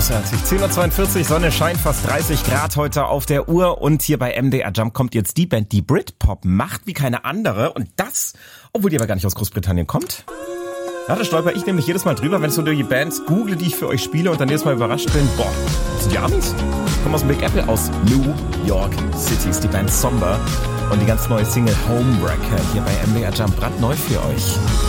Großartig. 10.42 Uhr, Sonne scheint, fast 30 Grad heute auf der Uhr. Und hier bei MDR Jump kommt jetzt die Band, die Britpop macht wie keine andere. Und das, obwohl die aber gar nicht aus Großbritannien kommt. Ja, da stolper ich nämlich jedes Mal drüber, wenn ich so durch die Bands google, die ich für euch spiele und dann jedes Mal überrascht bin. Boah, das sind die Amis? Kommen aus dem Big Apple, aus New York City, ist die Band Somber. Und die ganz neue Single Homewrecker hier bei MDR Jump brandneu für euch.